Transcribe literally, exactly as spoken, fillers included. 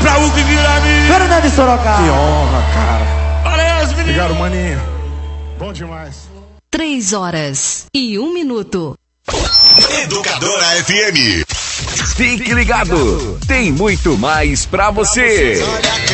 pra Hugo e Guilherme. Fernando de Sorocaba. Que honra, cara. Valeu, as meninas. Obrigado, maninho. Bom demais. Três horas e um minuto. Educadora F M. Fique ligado, tem muito mais pra você.